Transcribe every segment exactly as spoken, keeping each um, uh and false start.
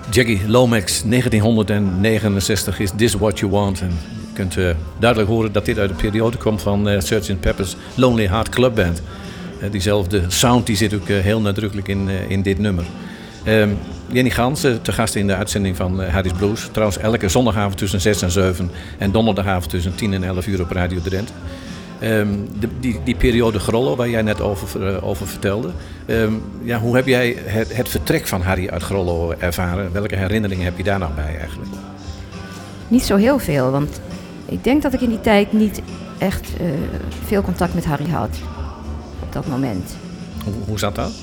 Jackie Lomax, negentienhonderdnegenenzestig is This What You Want. En je kunt uh, duidelijk horen dat dit uit de periode komt van uh, sergeant Pepper's Lonely Heart Club Band. Uh, diezelfde sound die zit ook uh, heel nadrukkelijk in, uh, in dit nummer. Um, Jenny Gans, uh, te gast in de uitzending van uh, Harry's Blues. Trouwens elke zondagavond tussen zes en zeven en donderdagavond tussen tien en elf uur op Radio Drenthe. Um, de, die, die periode Grollo, waar jij net over, uh, over vertelde. Um, ja, hoe heb jij het, het vertrek van Harry uit Grollo ervaren? Welke herinneringen heb je daar nog bij eigenlijk? Niet zo heel veel, want ik denk dat ik in die tijd niet echt uh, veel contact met Harry had. Op dat moment. Hoe, hoe zat dat?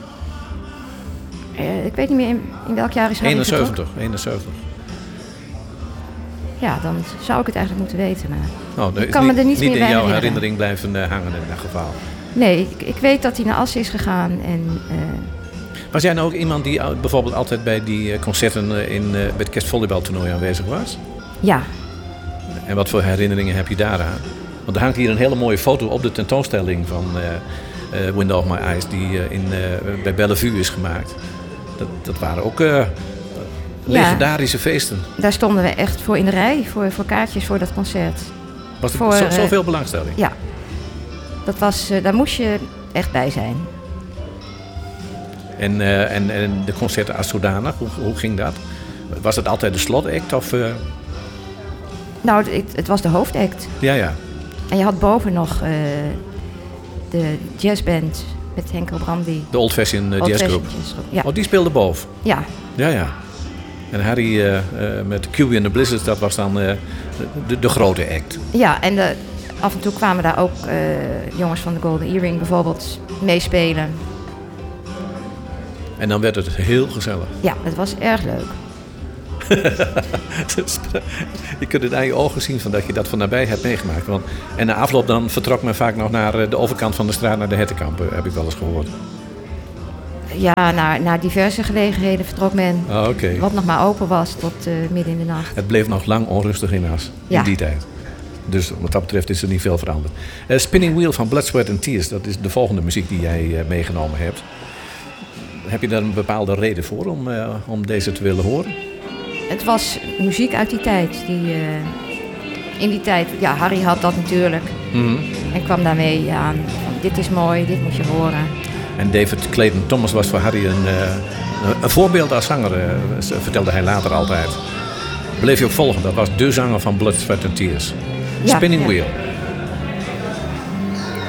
Uh, ik weet niet meer in, in welk jaar is Harry eenenzeventig, eenenzeventig. Ja, dan zou ik het eigenlijk moeten weten. Maar oh, ik kan niet, me er niet, niet meer in bij jouw herinneren. herinnering blijven uh, hangen in dat geval. Nee, ik, ik weet dat hij naar Assen is gegaan. En, uh... Was jij nou ook iemand die uh, bijvoorbeeld altijd bij die uh, concerten uh, in, uh, bij het kerstvolleybaltoernooi aanwezig was? Ja. En wat voor herinneringen heb je daaraan? Want er hangt hier een hele mooie foto op de tentoonstelling van uh, uh, Window of My Eyes die uh, in, uh, bij Bellevue is gemaakt. Dat, dat waren ook uh, legendarische ja, feesten. Daar stonden we echt voor in de rij, voor, voor kaartjes voor dat concert. Was er voor, zo, zoveel uh, belangstelling? Ja. Dat was, uh, daar moest je echt bij zijn. En, uh, en, en de concerten als zodanig, hoe, hoe ging dat? Was het altijd de slotact of... Uh... Nou, het, het was de hoofdact. Ja, ja. En je had boven nog uh, de jazzband met Henkel Brandy. De Old Fashion uh, Jazzgroep. Ja. Oh, die speelde boven? Ja. Ja, ja. En Harry uh, uh, met Q and the Blizzards, dat was dan uh, de, de grote act. Ja, en de, af en toe kwamen daar ook uh, jongens van de Golden Earring bijvoorbeeld meespelen. En dan werd het heel gezellig. Ja, het was erg leuk. Je kunt het aan je ogen zien van dat je dat van nabij hebt meegemaakt. Want, en na afloop dan vertrok men vaak nog naar de overkant van de straat, naar de Hertenkamp, heb ik wel eens gehoord. Ja, naar, naar diverse gelegenheden vertrok men. Oh, okay. Wat nog maar open was tot uh, midden in de nacht. Het bleef nog lang onrustig in As, ja. in die tijd. Dus wat dat betreft is er niet veel veranderd. Uh, Spinning Wheel van Blood, Sweat and Tears, dat is de volgende muziek die jij uh, meegenomen hebt. Heb je daar een bepaalde reden voor om, uh, om deze te willen horen? Het was muziek uit die tijd. Die, uh, in die tijd, ja, Harry had dat natuurlijk. Mm-hmm. En kwam daarmee aan van dit is mooi, dit moet je horen. En David Clayton Thomas was voor Harry een, uh, een voorbeeld als zanger, uh, vertelde hij later altijd. Bleef je ook volgen, dat was de zanger van Blood, Sweat and Tears. Ja, Spinning ja. Wheel.